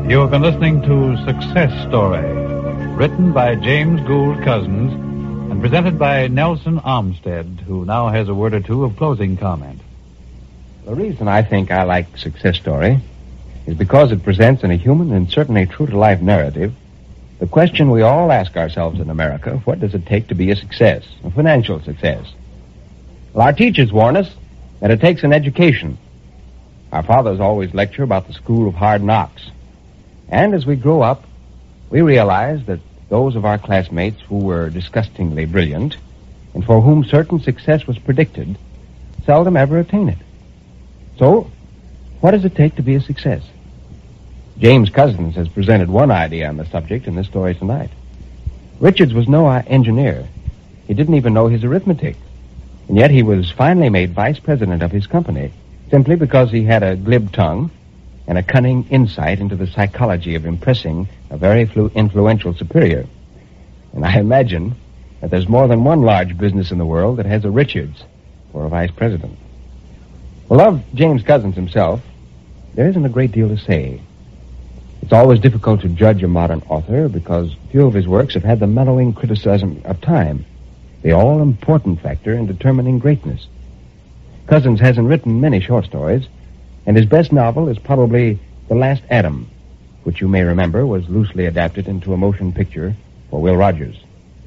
You have been listening to Success Story, written by James Gould Cousins and presented by Nelson Armstead, who now has a word or two of closing comment. The reason I think I like Success Story is because it presents in a human and certainly true-to-life narrative the question we all ask ourselves in America: what does it take to be a success, a financial success? Well, our teachers warn us that it takes an education. Our fathers always lecture about the school of hard knocks. And as we grow up, we realize that those of our classmates who were disgustingly brilliant and for whom certain success was predicted seldom ever attain it. So, what does it take to be a success? James Cousins has presented one idea on the subject in this story tonight. Richards was no engineer. He didn't even know his arithmetic. And yet he was finally made vice president of his company simply because he had a glib tongue and a cunning insight into the psychology of impressing a very influential superior. And I imagine that there's more than one large business in the world that has a Richards for a vice president. Well, of James Cousins himself, there isn't a great deal to say. It's always difficult to judge a modern author because few of his works have had the mellowing criticism of time, the all-important factor in determining greatness. Cousins hasn't written many short stories, and his best novel is probably The Last Adam, which you may remember was loosely adapted into a motion picture for Will Rogers.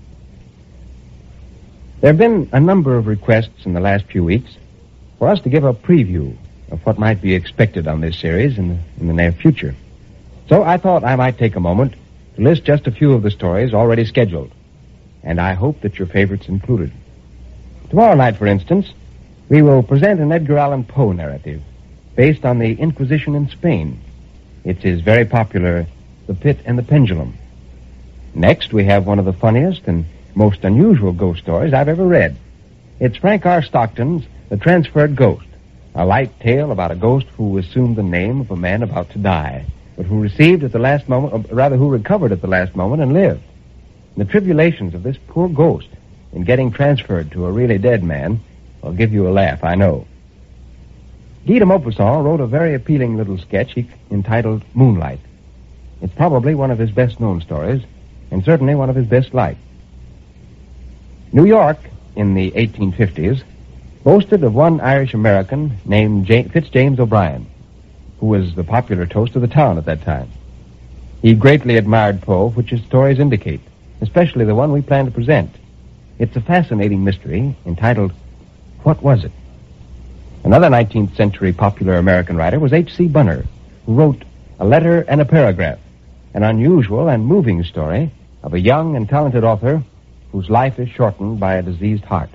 There have been a number of requests in the last few weeks for us to give a preview of what might be expected on this series in the near future. So I thought I might take a moment to list just a few of the stories already scheduled, and I hope that your favorites included. Tomorrow night, for instance, we will present an Edgar Allan Poe narrative based on the Inquisition in Spain. It's his very popular The Pit and the Pendulum. Next, we have one of the funniest and most unusual ghost stories I've ever read. It's Frank R. Stockton's The Transferred Ghost, a light tale about a ghost who assumed the name of a man about to die, but who received at the last moment, or rather who recovered at the last moment and lived. The tribulations of this poor ghost in getting transferred to a really dead man will give you a laugh, I know. Guy de Maupassant wrote a very appealing little sketch entitled Moonlight. It's probably one of his best-known stories, and certainly one of his best liked. New York, in the 1850s, boasted of one Irish-American named Fitzjames O'Brien, who was the popular toast of the town at that time. He greatly admired Poe, which his stories indicate, especially the one we plan to present. It's a fascinating mystery entitled What Was It? Another 19th century popular American writer was H.C. Bunner, who wrote A Letter and a Paragraph, an unusual and moving story of a young and talented author whose life is shortened by a diseased heart.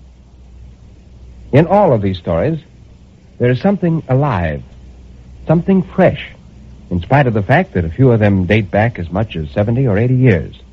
In all of these stories, there is something alive, something fresh, in spite of the fact that a few of them date back as much as 70 or 80 years.